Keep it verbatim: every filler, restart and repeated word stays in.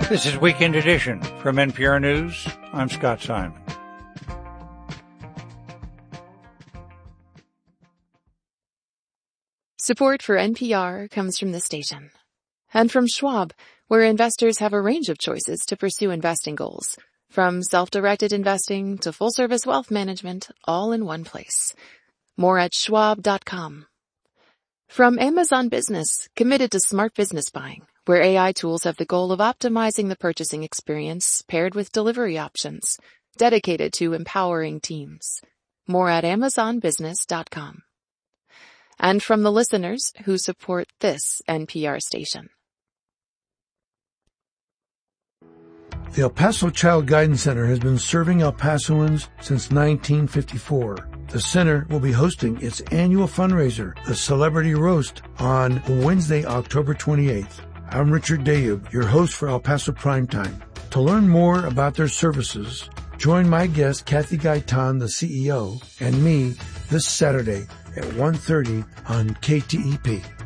This is Weekend Edition from N P R News. I'm Scott Simon. Support for N P R comes from the station. And from Schwab, where investors have a range of choices to pursue investing goals. From self-directed investing to full-service wealth management, all in one place. More at schwab dot com. From Amazon Business, committed to smart business buying, where A I tools have the goal of optimizing the purchasing experience paired with delivery options, dedicated to empowering teams. More at amazon business dot com. And from the listeners who support this N P R station. The El Paso Child Guidance Center has been serving El Pasoans since nineteen fifty-four. The center will be hosting its annual fundraiser, the Celebrity Roast, on Wednesday, October twenty-eighth. I'm Richard Dayub, your host for El Paso Primetime. To learn more about their services, join my guest Kathy Gaitan, the C E O, and me this Saturday at one thirty on K T E P.